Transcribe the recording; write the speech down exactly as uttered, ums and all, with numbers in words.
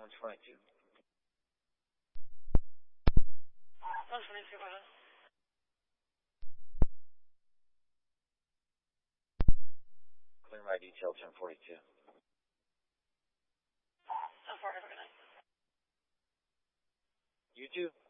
one twenty-two. one twenty-two, go ahead. Clear my detail, ten forty-two. ten forty, have a good night. You too.